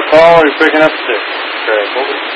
Oh, you're breaking up there, Greg. What was